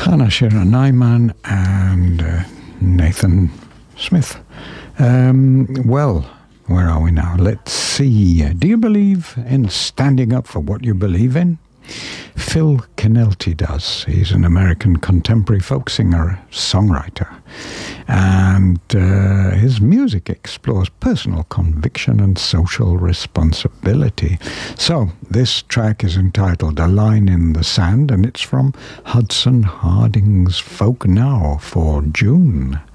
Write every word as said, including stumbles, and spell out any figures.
Hannah Shira Nyman and uh, Nathan Smith. Um, well, where are we now? Let's see. Do you believe in standing up for what you believe in? Phil Kennelty does. He's an American contemporary folk singer, songwriter, and uh, his music explores personal conviction and social responsibility. So this track is entitled A Line in the Sand, and it's from Hudson Harding's Folk Now for June.